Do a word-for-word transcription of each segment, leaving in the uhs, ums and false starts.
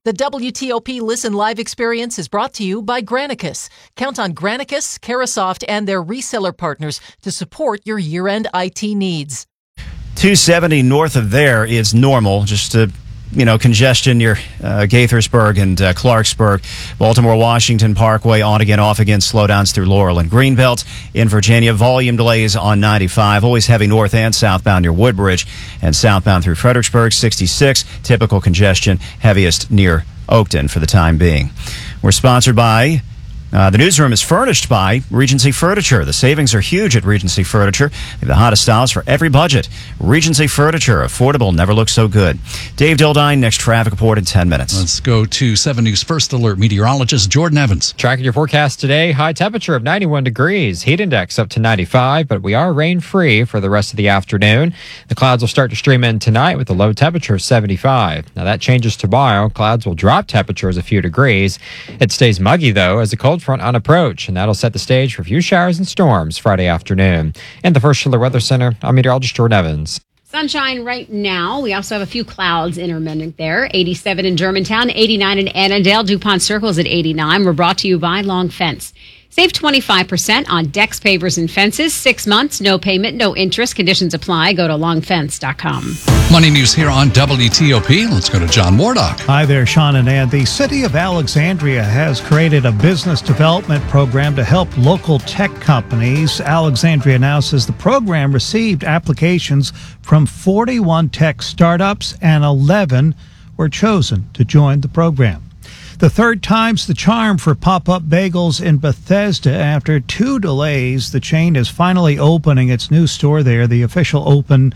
The W T O P Listen Live experience is brought to you by Granicus. Count on Granicus, Carasoft, and their reseller partners to support your year-end I T needs. two seventy north of there is normal, just to you know, congestion near uh, Gaithersburg and uh, Clarksburg. Baltimore-Washington Parkway on again, off again, slowdowns through Laurel and Greenbelt. In Virginia, volume delays on ninety-five, always heavy north and southbound near Woodbridge, and southbound through Fredericksburg. sixty-six, typical congestion, heaviest near Oakton for the time being. We're sponsored by... Uh, the newsroom is furnished by Regency Furniture. The savings are huge at Regency Furniture. They have the hottest styles for every budget. Regency Furniture, affordable, never looks so good. Dave Dildine, next traffic report in ten minutes. Let's go to seven News First Alert meteorologist Jordan Evans. Tracking your forecast today, high temperature of ninety-one degrees, heat index up to ninety-five, but we are rain-free for the rest of the afternoon. The clouds will start to stream in tonight with a low temperature of seventy-five. Now that changes tomorrow. Clouds will drop temperatures a few degrees. It stays muggy, though, as the cold front on approach, and that'll set the stage for a few showers and storms Friday afternoon. In the First Schiller Weather Center, I'm meteorologist Jordan Evans. Sunshine right now. We also have a few clouds intermittent there. eighty-seven in Germantown, eighty-nine in Annandale. DuPont Circle's at eighty-nine. We're brought to you by Long Fence. Save twenty-five percent on decks, pavers, and fences. Six months, no payment, no interest. Conditions apply. Go to long fence dot com. Money news here on W T O P. Let's go to John Wardock. Hi there, Sean and Ann. The city of Alexandria has created a business development program to help local tech companies. Alexandria announces the program received applications from forty-one tech startups, and eleven were chosen to join the program. The third time's the charm for Pop-Up Bagels in Bethesda. After two delays, the chain is finally opening its new store there. The official open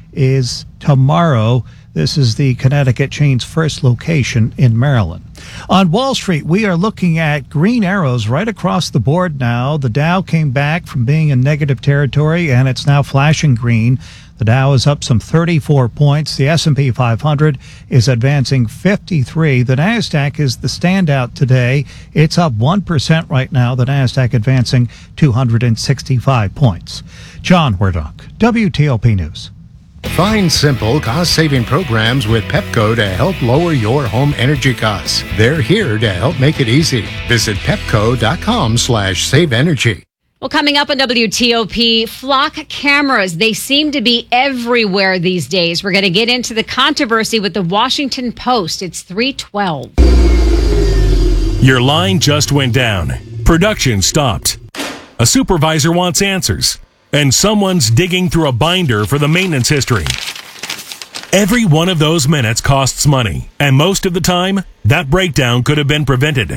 is tomorrow. This is the Connecticut chain's first location in Maryland. On Wall Street, we are looking at green arrows right across the board now. The Dow came back from being in negative territory, and it's now flashing green. The Dow is up some thirty-four points. The S and P five hundred is advancing fifty-three. The NASDAQ is the standout today. It's up one percent right now. The NASDAQ advancing two hundred sixty-five points. John Wardock, W T O P News. Find simple, cost-saving programs with Pepco to help lower your home energy costs. They're here to help make it easy. Visit pepco.com slash save energy. Well, coming up on W T O P, flock cameras. They seem to be everywhere these days. We're going to get into the controversy with the Washington Post. It's three twelve. Your line just went down. Production stopped. A supervisor wants answers. And someone's digging through a binder for the maintenance history. Every one of those minutes costs money. And most of the time, that breakdown could have been prevented.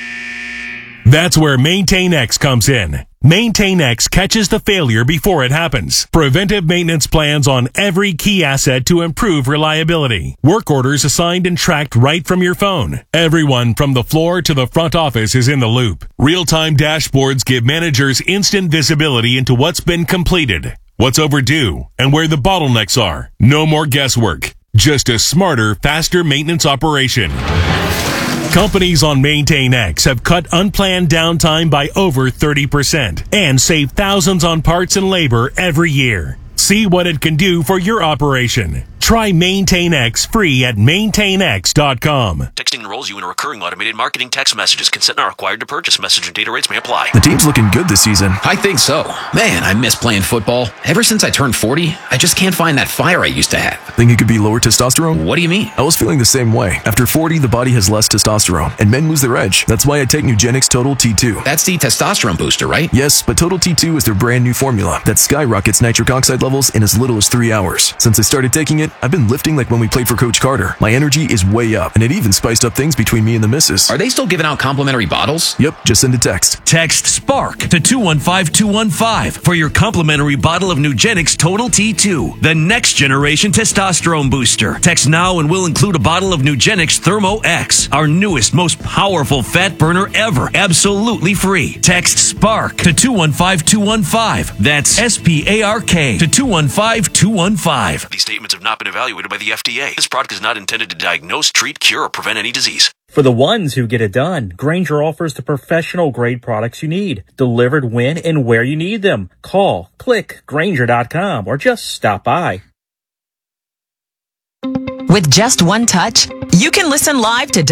That's where MaintainX comes in. MaintainX catches the failure before it happens. Preventive maintenance plans on every key asset to improve reliability. Work orders assigned and tracked right from your phone. Everyone from the floor to the front office is in the loop. Real-time dashboards give managers instant visibility into what's been completed, what's overdue, and where the bottlenecks are. No more guesswork. Just a smarter, faster maintenance operation. Companies on MaintainX have cut unplanned downtime by over thirty percent and save thousands on parts and labor every year. See what it can do for your operation. Try MaintainX free at maintain x dot com. Texting enrolls you in a recurring automated marketing text messages. Consent not required to purchase. Message and data rates may apply. The team's looking good this season. I think so. Man, I miss playing football. Ever since I turned forty, I just can't find that fire I used to have. Think it could be lower testosterone? What do you mean? I was feeling the same way. After forty, the body has less testosterone, and men lose their edge. That's why I take Nugenix Total T two. That's the testosterone booster, right? Yes, but Total T two is their brand new formula that skyrockets nitric oxide levels in as little as three hours. Since I started taking it, I've been lifting like when we played for Coach Carter. My energy is way up, and it even spiced up things between me and the missus. Are they still giving out complimentary bottles? Yep, just send a text. Text SPARK to two one five two one five for your complimentary bottle of Nugenix Total T two, the next generation testosterone booster. Text now and we'll include a bottle of Nugenix Thermo X, our newest, most powerful fat burner ever, absolutely free. Text SPARK to two one five two one five. That's S P A R K to two one five two one five. These statements have not been evaluated by the F D A. This product is not intended to diagnose, treat, cure, or prevent any disease. For the ones who get it done, Grainger offers the professional-grade products you need, delivered when and where you need them. Call, click, Grainger dot com, or just stop by. With just one touch, you can listen live to